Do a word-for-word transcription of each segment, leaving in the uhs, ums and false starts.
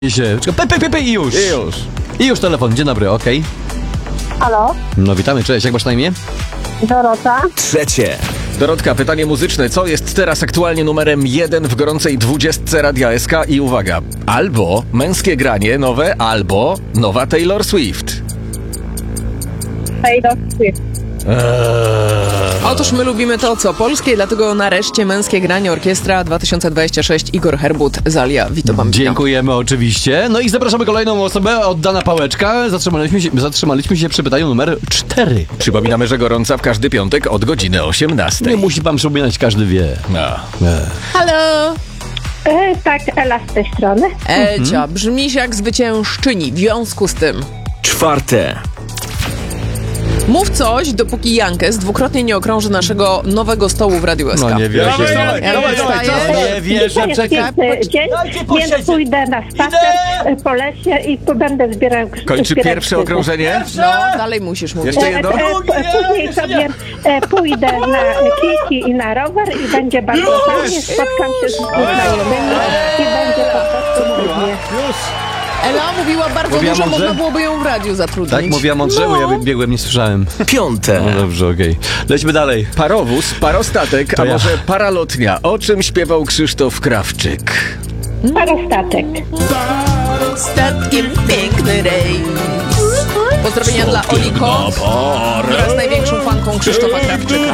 się. Pe, pe, pe, pe, i już. I już. I już telefon. Dzień dobry, okej. Halo, No witamy, cześć, jak masz na imię? Dorota. Trzecie. Dorotka, pytanie muzyczne. Co jest teraz aktualnie numerem jeden w gorącej dwudziestce Radia S K? I uwaga, albo męskie granie nowe, albo nowa Taylor Swift. Taylor Swift. Otóż my lubimy to, co polskie, dlatego nareszcie męskie granie orkiestra dwa tysiące dwadzieścia sześć. Igor Herbut, Zalia, witam wam. Dziękujemy oczywiście. No i zapraszamy kolejną osobę, oddana pałeczka. Zatrzymaliśmy się, zatrzymaliśmy się przy pytaniu numer cztery. Przypominamy, że gorąca w każdy piątek od godziny osiemnastej. Nie musi pan przypominać, każdy wie. No. E. Halo! E, tak, Ela z tej strony. Elcia, brzmisz jak zwyciężczyni, w związku z tym Czwarte. mów coś, dopóki Jankes dwukrotnie nie okrąży naszego nowego stołu w Radiu S K. No nie wierzę. Dawaj, dawaj, Ja dawaj, dawaj, wstaję. dawaj. Nie wierzę, To jest czekaj. piękny dzień, więc pójdę na spacer e, po lesie i tu będę zbierał Kończy zbierać pierwsze krzyże. okrążenie? No, dalej musisz mówić. Jeszcze E, jedno? e, p- Później sobie e, pójdę na kijki i na rower i będzie bardzo fajnie, spotkam się z znajomymi i będzie po prostu cudnie. Ela mówiła bardzo Mówiła dużo, mądrze? można byłoby ją w radiu zatrudnić. Tak, mówiła mądrze, bo ja biegłem, nie słyszałem. Piąte. No dobrze, okej. Lećmy dalej. Parowóz, parostatek, To a ja. może paralotnia. O czym śpiewał Krzysztof Krawczyk? Parostatek. Statkiem piękny rejs. Pozdrowienia dla Oli Kot, która jest największą fanką Krzysztofa Krawczyka.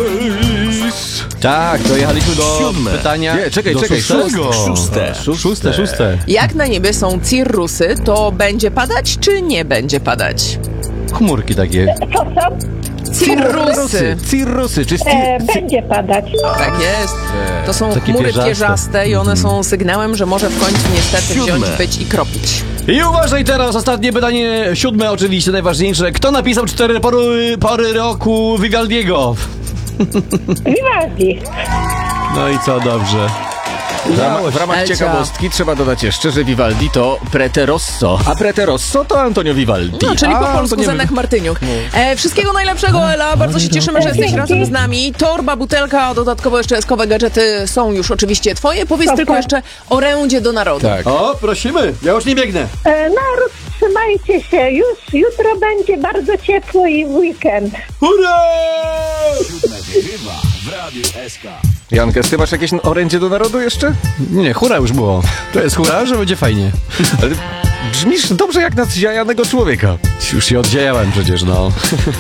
Tak, dojechaliśmy do Siódme. pytania. Nie, czekaj, do czekaj, szóstego. szóste. Szóste, szóste. Jak na niebie są cirrusy, to będzie padać, czy nie będzie padać? Chmurki takie. Co są? Cirrusy. Cirrusy, czy sti- E, ci- będzie padać. Tak jest. To są Takie chmury pierzaste. pierzaste i one są sygnałem, że może w końcu niestety Siódme. wziąć, być i kropić. I uważaj teraz, ostatnie pytanie, siódme oczywiście, najważniejsze. Kto napisał cztery pory, pory roku Vivaldiego? Vivaldi. No i co, dobrze. W ramach, w ramach Elcia. ciekawostki trzeba dodać jeszcze, że Vivaldi to Prete Rosso, a Prete Rosso to Antonio Vivaldi. No, czyli a, po to polsku nie Zenek wy- Martyniuk. E, wszystkiego najlepszego, Ela. Bardzo się cieszymy, że jesteś Dzięki. razem z nami. Torba, butelka, dodatkowo jeszcze eskowe gadżety są już oczywiście twoje. Powiedz Super. tylko jeszcze orędzie do narodu. Tak. O, prosimy, ja już nie biegnę. E, naród, trzymajcie się. Już jutro będzie bardzo ciepło i weekend. Hurra! Jankes, ty masz jakieś orędzie do narodu jeszcze? Nie, hura już było. To jest hura, że będzie fajnie. Ale brzmisz dobrze jak na zjajanego człowieka. Już się oddziałałem przecież, no.